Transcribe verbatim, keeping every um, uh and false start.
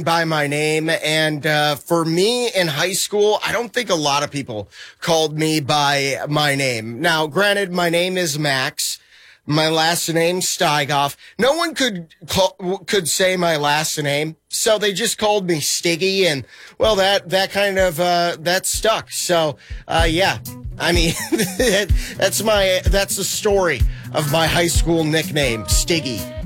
by my name. And uh, for me in high school, I don't think a lot of people called me by my name. Now, granted, my name is Max. My last name's Steigoff. No one could call, could say my last name, so they just called me Stiggy, and well, that that kind of uh, that stuck. So, uh, yeah, I mean, that's my that's the story of my high school nickname, Stiggy.